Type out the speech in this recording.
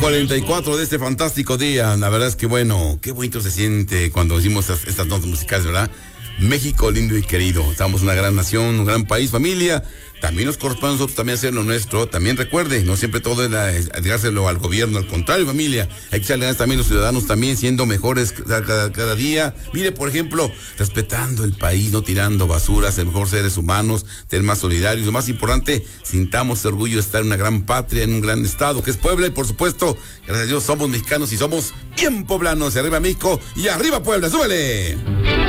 44 de este fantástico día. La verdad es que bueno, qué bonito se siente cuando decimos estas notas musicales, ¿verdad? México lindo y querido. Estamos una gran nación, un gran país, familia. También nos corresponde a nosotros también hacer lo nuestro. También recuerde, no siempre todo es dárselo al gobierno, al contrario, familia. Hay que echarle ganas también los ciudadanos también siendo mejores cada día. Mire, por ejemplo, respetando el país, no tirando basuras, ser mejor seres humanos, ser más solidarios. Lo más importante, sintamos orgullo de estar en una gran patria, en un gran estado que es Puebla. Y por supuesto, gracias a Dios somos mexicanos y somos bien poblanos. Arriba México y arriba Puebla, ¡súbele!